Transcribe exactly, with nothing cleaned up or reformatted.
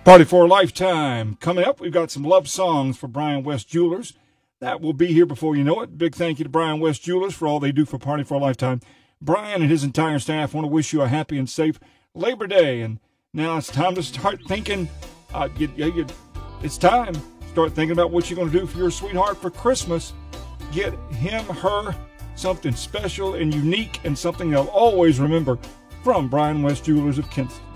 Party for a Lifetime. Coming up, we've got some love songs for Brian West Jewelers. That will be here before you know it. Big thank you to Brian West Jewelers for all they do for Party for a Lifetime. Brian and his entire staff want to wish you a happy and safe Labor Day. And now it's time to start thinking. Uh, you, you, it's time. Start thinking about what you're going to do for your sweetheart for Christmas. Get him, her, something special and unique and something they'll always remember from Brian West Jewelers of Kinston.